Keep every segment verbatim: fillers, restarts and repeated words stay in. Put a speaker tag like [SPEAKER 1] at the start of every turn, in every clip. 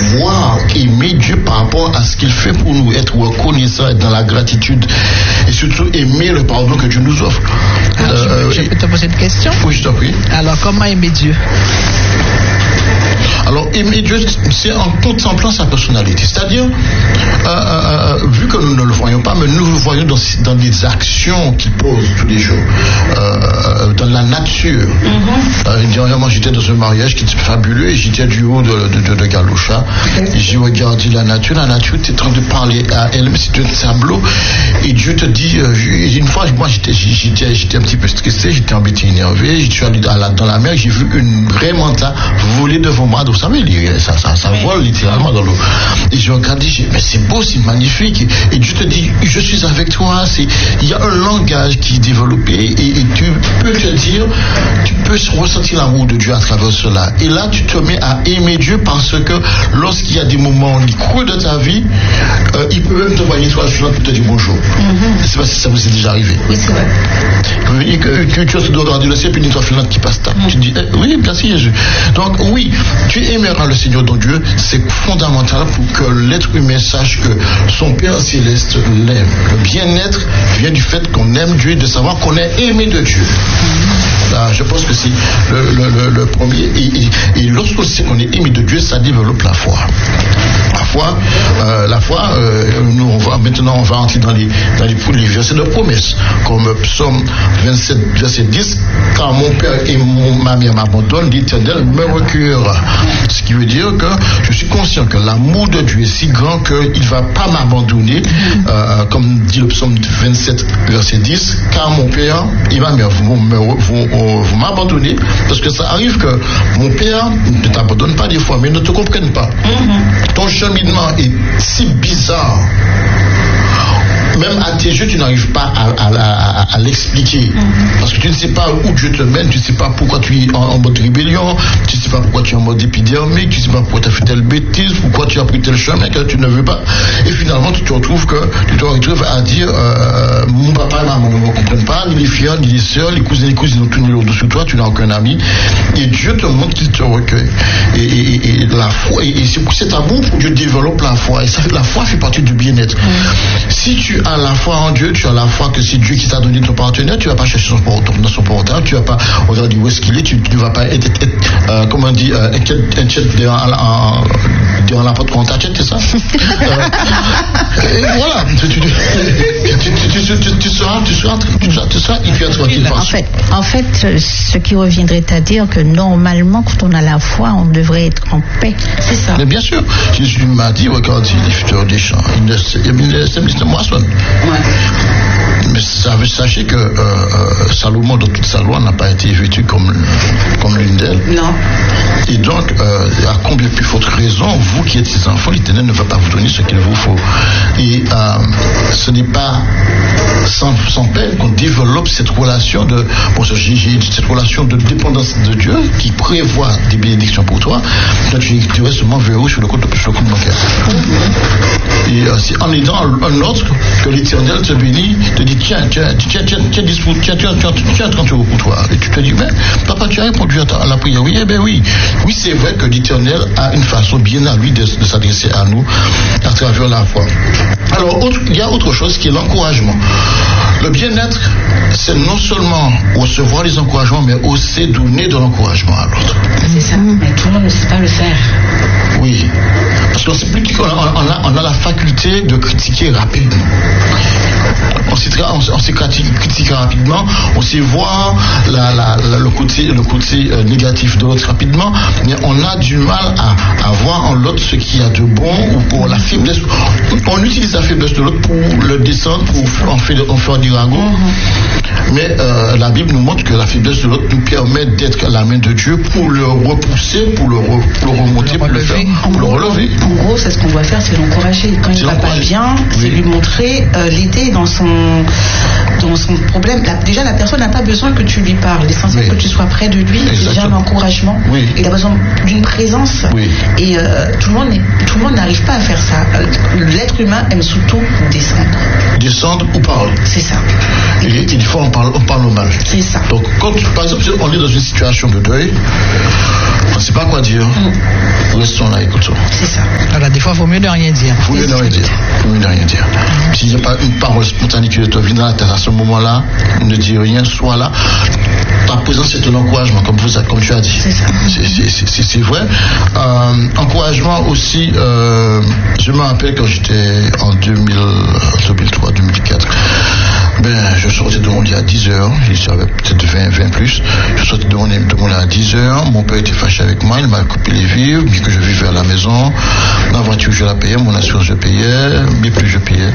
[SPEAKER 1] voir, aimer Dieu par rapport à ce qu'il fait pour nous, être reconnaissant, être dans la gratitude et surtout aimer le pardon que Dieu nous offre.
[SPEAKER 2] Alors, euh, je, je peux te poser une question?
[SPEAKER 1] Oui, je t'en prie.
[SPEAKER 2] Alors, comment aimer Dieu?
[SPEAKER 1] Alors, aimer Dieu, c'est en contemplant sa personnalité. C'est-à-dire, euh, euh, vu que nous ne le voyons pas, mais nous le voyons dans, dans les actions qu'il pose tous les jours, euh, dans la nature. Mm-hmm. Euh, dernièrement, j'étais dans un mariage qui était fabuleux et j'étais du haut de, de, de, de Galoucha. Okay. Et j'ai regardé la nature. La nature, tu es en train de parler à elle, mais c'est un tableau. Et Dieu te dit, euh, une fois, moi, j'étais, j'étais, j'étais un petit peu stressé, j'étais embêté, énervé. Je suis allé dans la, dans la mer, j'ai vu une vraie manta voler devant moi. Vous savez, ça, ça, ça vole littéralement dans l'eau. Et je regarde, je dis, mais c'est beau, c'est magnifique. Et, et Dieu te dit, je suis avec toi. C'est, il y a un langage qui est développé et, et tu peux te dire, tu peux ressentir l'amour de Dieu à travers cela. Et là, tu te mets à aimer Dieu parce que lorsqu'il y a des moments creux de ta vie, euh, il peut même te voir une étoile filante pour te dire bonjour. Mm-hmm. C'est pas si ça vous est déjà arrivé.
[SPEAKER 3] Oui, c'est vrai.
[SPEAKER 1] Et que, que tu dois regarder le ciel, puis une étoile filante qui passe. Mm-hmm. Tu dis, eh, oui, merci Jésus. Donc, oui, tu aimeras le Seigneur ton Dieu, c'est fondamental pour que l'être humain sache que son Père céleste l'aime. Le bien-être vient du fait qu'on aime Dieu et de savoir qu'on est aimé de Dieu. Là, je pense que c'est le, le, le, le premier. Et, et, et lorsqu'on sait qu'on est aimé de Dieu, ça développe la foi. La foi, euh, la foi euh, nous, on va, maintenant, on va entrer dans les, dans les, les versets de promesse, comme Psaume vingt-sept, verset dix. Car mon Père et mon, ma mère m'abandonnent, l'Éternel me recueillera. Ce qui veut dire que je suis conscient que l'amour de Dieu est si grand qu'il ne va pas m'abandonner, euh, comme dit le psaume vingt-sept, verset dix, car mon Père et ma mère vont, vont, vont, vont m'abandonner, parce que ça arrive que mon Père ne t'abandonne pas des fois, mais ne te comprenne pas. Mm-hmm. Ton cheminement est si bizarre. Même à tes yeux, tu n'arrives pas à, à, à, à l'expliquer. Mm-hmm. Parce que tu ne sais pas où Dieu te mène, tu ne sais pas pourquoi tu es en, en mode rébellion, tu ne sais pas pourquoi tu es en mode épidermique, tu ne sais pas pourquoi tu as fait telle bêtise, pourquoi tu as pris tel chemin que tu ne veux pas. Et finalement, tu te retrouves, que, tu te retrouves à dire euh, mon papa et maman ne me comprennent pas, ni les filles, ni les sœurs, les cousins et les cousines ont tourné le dos sur toi, tu n'as aucun ami. Et Dieu te montre qu'il te recueille. Et, et, et, et la foi, et, et c'est pour cet amour que Dieu développe la foi. Et ça, la foi fait partie du bien-être. Mm-hmm. Si tu as la foi en Dieu, tu as la foi que c'est Dieu qui t'a donné ton partenaire, tu ne vas pas chercher son portable, dans son portable, tu ne vas pas regarder où est-ce qu'il est, tu ne vas pas être, être, être euh, comment on dit, euh, inquiète derrière la porte qu'on t'achète, c'est ça euh, et voilà, tu, tu, tu, tu, tu, tu, tu seras, tu seras, tu seras, tu seras hyper tranquille.
[SPEAKER 3] En fait, en fait, ce qui reviendrait à dire que normalement, quand on a la foi, on devrait être en paix. C'est ça.
[SPEAKER 1] Mais bien sûr, Jésus m'a dit, regarde, les futurs des champs, ils ne se moissonnent. Ouais. Mais sachez que euh, euh, Salomon, dans toute sa loi, n'a pas été vêtu comme, comme l'une d'elles.
[SPEAKER 3] Non.
[SPEAKER 1] Et donc, euh, à combien plus forte raison, vous qui êtes ses enfants, l'Éternel ne va pas vous donner ce qu'il vous faut. Et euh, ce n'est pas sans, sans peine qu'on développe cette relation de, bon, cette relation de dépendance de Dieu qui prévoit des bénédictions pour toi. Donc, tu restes seulement verrouillé sur le compte, sur le compte bancaire. Et euh, c'est en aidant un autre que l'Éternel te bénit, te dit tiens, tiens, tiens, tiens, tiens, tiens, tiens, tiens, tiens, tiens, trente euros pour toi. Et tu te dis, mais papa, tu as répondu à la prière. Oui, eh bien oui. Oui, c'est vrai que l'Éternel a une façon bien à lui de, de s'adresser à nous à travers la foi. Alors, autre, il y a autre chose qui est l'encouragement. Le bien-être, c'est non seulement recevoir les encouragements, mais aussi donner de l'encouragement à l'autre.
[SPEAKER 3] C'est ça, mais tout le monde ne sait pas le faire.
[SPEAKER 1] Oui, parce qu'on sait plus qu'on a, on a, on a la faculté de critiquer rapidement. On sait, on, on sait critiquer rapidement, on sait voir la, la, la, le côté, le côté euh, négatif de l'autre rapidement, mais on a du mal à, à voir en l'autre ce qu'il y a de bon ou pour la faiblesse. On utilise la faiblesse de l'autre pour le descendre, pour en faire, en faire du ragot. Mm-hmm. Mais euh, la Bible nous montre que la faiblesse de l'autre nous permet d'être à la main de Dieu pour le repousser, pour le, re, pour le remonter, pour le faire, pour le relever.
[SPEAKER 3] En gros, c'est ce qu'on doit faire, c'est l'encourager. Quand il ne va pas bien, oui. c'est lui montrer, euh, l'aider dans son, dans son problème. La, déjà, la personne n'a pas besoin que tu lui parles. L'essentiel, oui. que tu sois près de lui. C'est déjà un encouragement.
[SPEAKER 1] Oui.
[SPEAKER 3] Il a besoin d'une présence.
[SPEAKER 1] Oui.
[SPEAKER 3] Et euh, tout le monde tout le monde n'arrive pas à faire ça. L'être humain aime surtout descendre.
[SPEAKER 1] Descendre ou parler.
[SPEAKER 3] C'est ça.
[SPEAKER 1] Et, et il faut on parle, on parle au mal.
[SPEAKER 3] C'est ça.
[SPEAKER 1] Donc, quand, par exemple, on est dans une situation de deuil, on ne sait pas quoi dire. Mm. Restons là, écoutons.
[SPEAKER 3] C'est ça.
[SPEAKER 2] Parfois, il vaut mieux de rien dire.
[SPEAKER 1] Il vaut mieux de rien dire. Il vaut mieux de rien dire. S'il n'y a pas une parole spontanée qui te vient dans la tête à ce moment-là, ne dis rien, sois là. Ta présence est un encouragement, comme, vous, comme tu as dit.
[SPEAKER 3] C'est ça.
[SPEAKER 1] C'est, c'est, c'est, c'est vrai. Euh, encouragement aussi, euh, je me rappelle quand j'étais en deux mille, deux mille trois, deux mille quatre, ben, je sortais de mon lit à dix heures, j'avais peut-être vingt, vingt plus, je sortais de mon lit, de mon lit à dix heures, mon père était fâché avec moi, il m'a coupé les vivres, bien que je vivais à la maison, ma voiture je la payais, mon assurance je payais, mais plus je payais.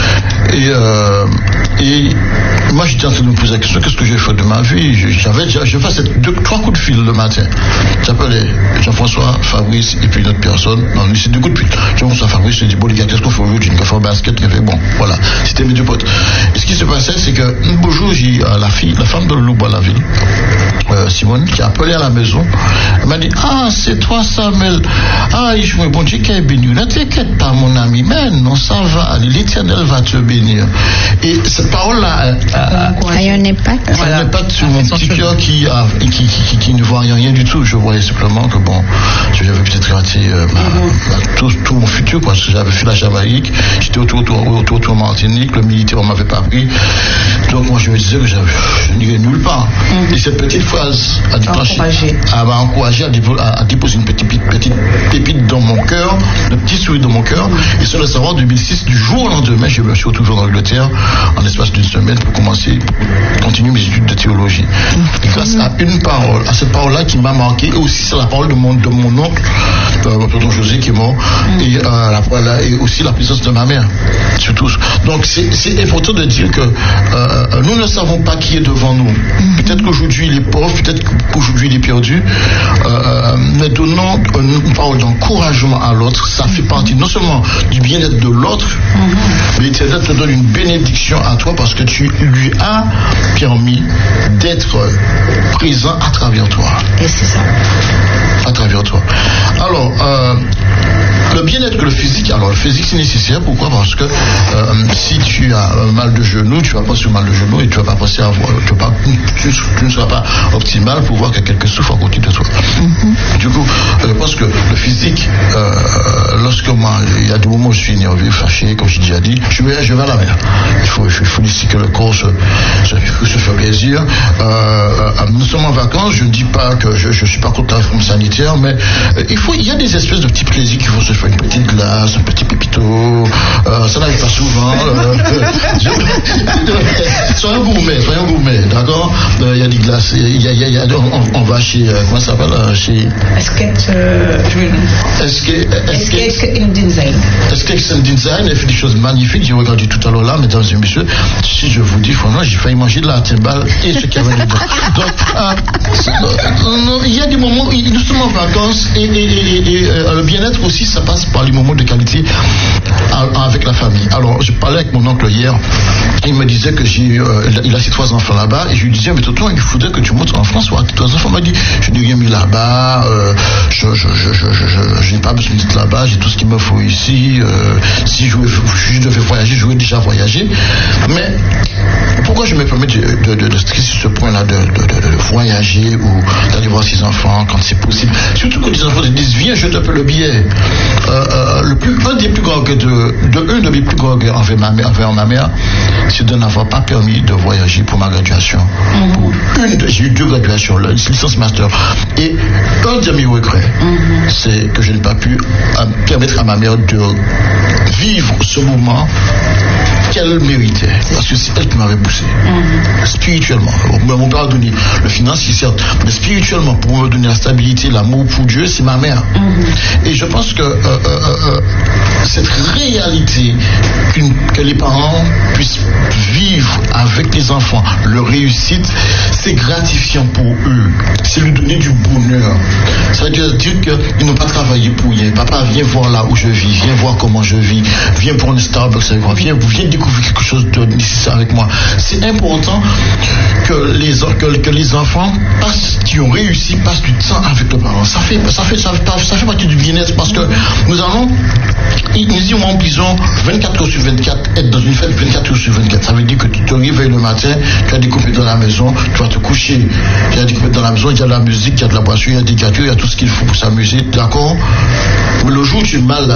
[SPEAKER 1] Et, euh, et moi j'étais en train de me poser la question, qu'est-ce que j'ai fait de ma vie? J'avais, je faisais deux, trois coups de fil le matin. J'appelais Jean-François, Fabrice et puis une autre personne. Non, c'est deux coups de fil. Jean-François, Fabrice, je dis, bon les gars, qu'est-ce qu'on fait aujourd'hui? Une café basket, café, bon, voilà. C'était mes deux potes. Et ce qui se passait, c'est que un beau jour, j'ai euh, la fille, la femme de Loup à la ville, euh, Simone, qui a appelé à la maison. Elle m'a dit, ah, c'est toi Samuel. Ah, je me bon Dieu qui est béni. Ne t'inquiète pas, mon ami, mais non, ça va. L'Éternel va te bénir. Et cette parole-là,
[SPEAKER 4] ça y en est pas.
[SPEAKER 1] Ça n'est pas sur mon petit cœur qui, a, qui, qui, qui, qui ne voit rien, rien du tout. Je voyais simplement que bon, j'avais peut-être raté euh, ma, ma, tout, tout mon futur, parce que j'avais fait la Jamaïque, j'étais autour, autour, autour, autour de Martinique, le militaire ne m'avait pas pris. Donc moi je me disais que je n'irais nulle part. Mm-hmm. Et cette petite phrase a déclenché, a m'a encouragé à, dévo, à, à déposer une petite, petite pépite dans mon cœur, un petit sourire dans mon cœur. Mm-hmm. Et sur le savoir deux mille six, du jour au lendemain, je me suis retrouvé en Angleterre en l'espace d'une semaine pour commencer, pour continuer mes études de théologie. Mm-hmm. Et grâce à une parole, à cette parole-là qui m'a marqué, et aussi c'est la parole de mon, de mon oncle, euh, tonton José qui est mort, mm-hmm. et, euh, la, la, et aussi la présence de ma mère, surtout. Donc c'est, c'est important de dire que euh, nous ne savons pas qui est devant nous. Mm-hmm. Peut-être qu'aujourd'hui il est pauvre, peut-être qu'aujourd'hui il est perdu, euh, mais donnons une parole d'encouragement à l'autre, ça fait partie non seulement du bien-être de l'autre, mm-hmm. mais l'Éternel te donne une bénédiction à toi parce que tu lui as permis d'être présent à travers toi.
[SPEAKER 3] Et c'est ça.
[SPEAKER 1] À travers toi. Alors, euh, le bien-être que le physique, alors le physique c'est nécessaire, pourquoi? Parce que euh, si tu as un mal de genou, tu vas passer au mal de genou et tu vas pas passer à voir, tu, vas pas, tu, tu ne seras pas optimal pour voir que quelqu'un souffre à côté de toi. Mm-hmm. Du coup, je pense que le physique, euh, lorsque moi, il y a des moments où je suis énervé, fâché, comme j'ai déjà dit, je vais, je vais à la mer. Il faut, il faut laisser que le corps se, se, se fait plaisir. Euh, nous sommes en vacances, je ne dis pas que je ne suis pas contre la forme sanitaire, mais euh, il faut, il y a des espèces de petits plaisirs qu'il faut se faire. Une petite glace, un petit pépito, euh, ça n'arrive pas souvent. Euh, je, soyons gourmets, soyons gourmets, d'accord? Il euh, y a des glaces, il y a, y a, y a, on, on va chez, euh, comment ça s'appelle? Euh, chez...
[SPEAKER 3] Escape, euh, Escape in Design.
[SPEAKER 1] Escape in Design, elle fait des choses magnifiques. J'ai regardé tout à l'heure là, mesdames et messieurs, si je vous dis, franchement, j'ai failli manger de la timbale et ce qu'il y avait dedans. Donc, euh, il y a des moments où nous sommes en vacances et, et, et, et euh, le bien-être aussi, ça passe par les moments de qualité avec la famille. Alors, je parlais avec mon oncle hier, il me disait que j'ai, euh, il a ses trois enfants là-bas, et je lui disais, mais tonton, il faudrait que tu montes en France, tes trois enfants. Il m'a dit, je n'ai rien mis là-bas, euh, je, je, je, je, je, je, je n'ai pas besoin d'être là-bas, j'ai tout ce qu'il me faut ici, euh, si je, je, je devais voyager, je vais déjà voyager. Mais, pourquoi je me permets de, de, de, de stresser sur ce point-là, de, de, de, de voyager ou d'aller voir ses enfants quand c'est possible? Surtout quand les enfants te disent, viens, je te paie le billet. Euh, euh, le plus, un des plus grands regrets de, de un de mes plus grands regrets envers ma mère, envers ma mère, c'est de n'avoir pas permis de voyager pour ma graduation. Mm-hmm. Pour une de, j'ai eu deux graduations, la licence master. Et un de mes regrets, mm-hmm. c'est que je n'ai pas pu euh, permettre à ma mère de vivre ce moment qu'elle méritait. Parce que c'est elle qui m'avait poussé. Mm-hmm. Spirituellement. Mon père a donné le financier, certes, mais spirituellement, pour me donner la stabilité, l'amour pour Dieu, c'est ma mère. Mm-hmm. Et je pense que euh, euh, euh, cette réalité que les parents puissent vivre avec les enfants, leur réussite, c'est gratifiant pour eux. C'est lui donner du bonheur. Ça veut dire, dire qu'ils n'ont pas travaillé pour rien. Papa, viens voir là où je vis, viens voir comment je vis, viens pour une Starbucks avec moi, viens, viens découvrir quelque chose de nécessaire avec moi. C'est important que les, que, que les enfants passent, qui ont réussi, passent du temps avec leurs parents. Ça fait, ça fait, ça fait, ça fait partie du bien-être parce que nous allons, nous irons en prison vingt-quatre heures sur vingt-quatre, être dans une fête vingt-quatre heures sur vingt-quatre. Ça veut dire que tu te réveilles le matin, tu as des coupés dans la maison, tu vas te coucher, il y a des coupés dans la maison, il y a de la musique, il y a de la boisson, il y a des gâteaux, il y a tout ce qu'il faut pour s'amuser, d'accord? Mais le jour où tu es mal